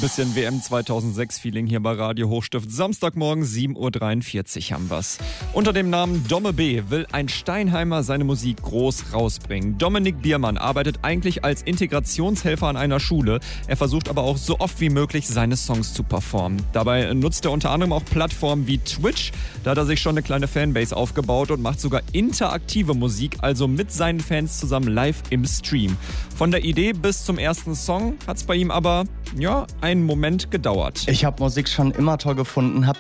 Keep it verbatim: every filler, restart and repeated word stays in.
Bisschen W M zweitausendsechs Feeling hier bei Radio Hochstift. Samstagmorgen sieben Uhr dreiundvierzig haben wir's. Unter dem Namen Domme B will ein Steinheimer seine Musik groß rausbringen. Dominik Biermann arbeitet eigentlich als Integrationshelfer an einer Schule. Er versucht aber auch so oft wie möglich seine Songs zu performen. Dabei nutzt er unter anderem auch Plattformen wie Twitch. Da hat er sich schon eine kleine Fanbase aufgebaut und macht sogar interaktive Musik, also mit seinen Fans zusammen live im Stream. Von der Idee bis zum ersten Song hat's bei ihm aber, ja, einen Moment gedauert. Ich habe Musik schon immer toll gefunden, habe